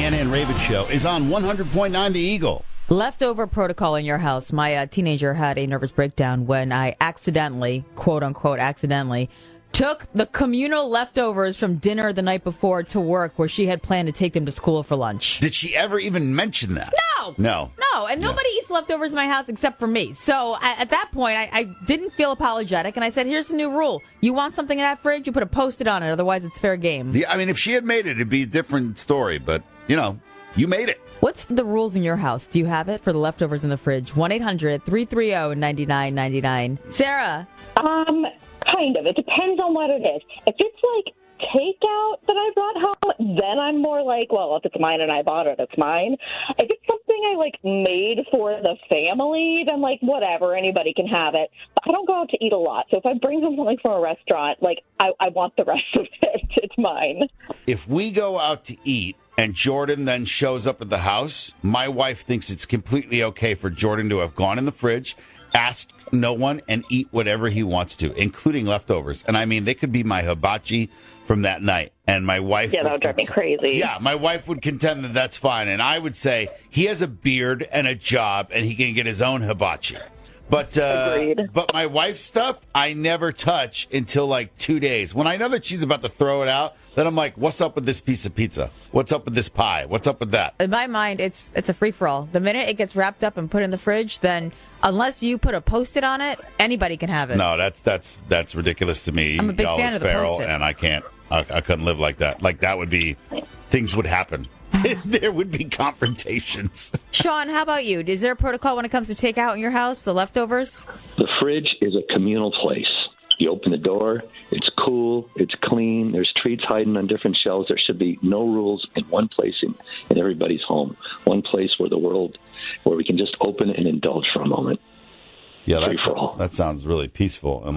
Hannah and Raven Show is on 100.9 The Eagle. Leftover protocol in your house. My teenager had a nervous breakdown when I accidentally, quote unquote, took the communal leftovers from dinner the night before to work where she had planned to take them to school for lunch. Did she ever even mention that? No. And nobody eats leftovers in my house except for me. So at that point, I didn't feel apologetic, and I said, here's the new rule. You want something in that fridge, you put a Post-it on it, otherwise it's fair game. I mean, if she had made it, it'd be a different story, but, you made it. What's the rules in your house? Do you have it for the leftovers in the fridge? 1-800-330-9999. Sarah? Kind of. It depends on what it is. If it's like takeout that I brought home, then I'm more like, well, if it's mine and I bought it, it's mine. If it's something I made for the family, then whatever, anybody can have it. But I don't go out to eat a lot. So if I bring home something from a restaurant, I want the rest of it. It's mine. If we go out to eat and Jordan then shows up at the house, my wife thinks it's completely okay for Jordan to have gone in the fridge, asked no one, and eat whatever he wants to, including leftovers. And I mean, they could be my hibachi from that night. And my wife... Yeah, that would drive me crazy. Yeah, my wife would contend that that's fine. And I would say he has a beard and a job, and he can get his own hibachi. But my wife's stuff, I never touch until 2 days. When I know that she's about to throw it out, then I'm like, what's up with this piece of pizza? What's up with this pie? What's up with that? In my mind, it's a free-for-all. The minute it gets wrapped up and put in the fridge, then unless you put a Post-it on it, anybody can have it. No, that's ridiculous to me. I'm a big fan of the Post-it. And I can't. I couldn't live like that. That would be... Things would happen. There would be confrontations. Sean, how about you? Is there a protocol when it comes to takeout in your house, the leftovers? The fridge is a communal place. You open the door, it's cool, it's clean, there's treats hiding on different shelves. There should be no rules in one place in everybody's home. One place where we can just open and indulge for a moment. Yeah, that sounds really peaceful.